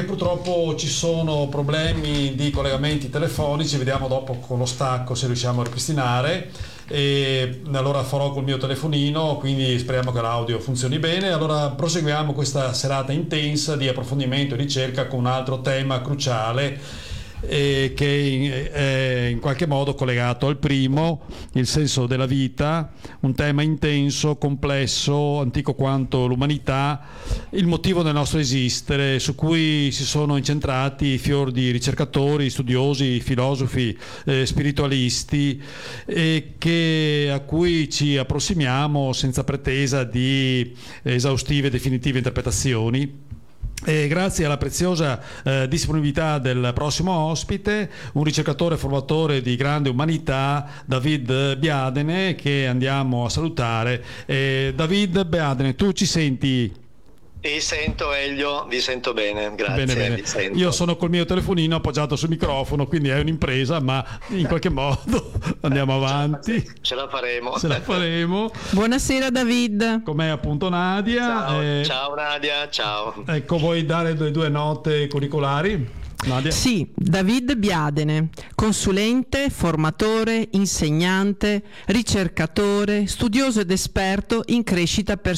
purtroppo ci sono problemi di collegamenti telefonici, vediamo dopo con lo stacco se riusciamo a ripristinare, e allora farò col mio telefonino, quindi speriamo che l'audio funzioni bene. Allora proseguiamo questa serata intensa di approfondimento e ricerca con un altro tema cruciale, che è in qualche modo collegato al primo, il senso della vita, un tema intenso, complesso, antico quanto l'umanità, il motivo del nostro esistere, su cui si sono incentrati fior di ricercatori, studiosi, filosofi, spiritualisti, a cui ci approssimiamo senza pretesa di esaustive e definitive interpretazioni. E grazie alla preziosa disponibilità del prossimo ospite, un ricercatore e formatore di grande umanità, David Biadene, che andiamo a salutare. David Biadene, tu ci senti? Ti sento, Elio, vi sento bene, grazie. Bene. Vi sento. Io sono col mio telefonino appoggiato sul microfono, quindi è un'impresa, ma in qualche modo andiamo avanti. Ce la faremo. Ce la faremo. Buonasera David. Com'è appunto Nadia? Ciao Nadia, ciao. Ecco, vuoi dare le due note curricolari? Nadia? Sì, David Biadene, consulente, formatore, insegnante, ricercatore, studioso ed esperto in crescita personale.